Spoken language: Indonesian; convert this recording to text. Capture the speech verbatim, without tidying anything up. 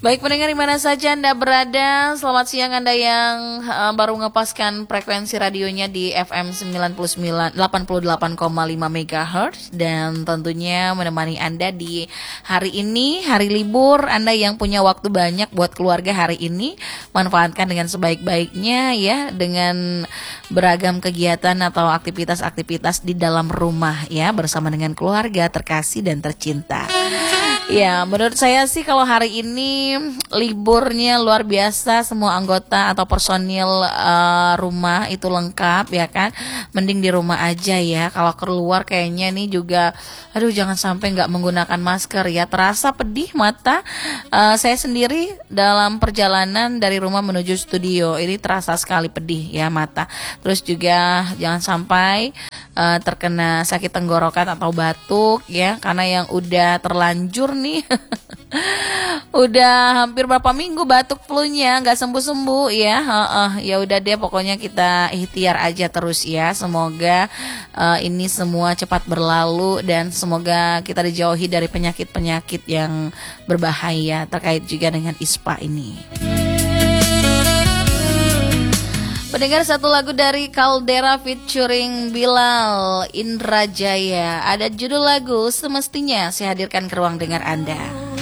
Baik pendengar di mana saja Anda berada, selamat siang Anda yang uh, baru ngepaskan frekuensi radionya di F M sembilan puluh sembilan, delapan puluh delapan koma lima megahertz dan tentunya menemani Anda di hari ini, hari libur. Anda yang punya waktu banyak buat keluarga hari ini, manfaatkan dengan sebaik-baiknya ya, dengan beragam kegiatan atau aktivitas-aktivitas di dalam rumah ya, bersama dengan keluarga terkasih dan tercinta. Ya, menurut saya sih kalau hari ini liburnya luar biasa, semua anggota atau personil uh, rumah itu lengkap ya kan. Mending di rumah aja ya. Kalau keluar kayaknya nih juga, aduh jangan sampai nggak menggunakan masker ya. Terasa pedih mata. Uh, saya sendiri dalam perjalanan dari rumah menuju studio ini terasa sekali pedih ya mata. Terus juga jangan sampai uh, terkena sakit tenggorokan atau batuk ya, karena yang udah terlanjur nih udah hampir berapa minggu batuk flu-nya nggak sembuh-sembuh ya. Uh, uh, ya udah deh, pokoknya kita ikhtiar aja terus ya. Semoga uh, ini semua cepat berlalu dan semoga kita dijauhi dari penyakit-penyakit yang berbahaya terkait juga dengan ispa ini. Pendengar, satu lagu dari Caldera featuring Bilal Indrajaya. Ada judul lagu Semestinya, saya hadirkan ke ruang dengar Anda.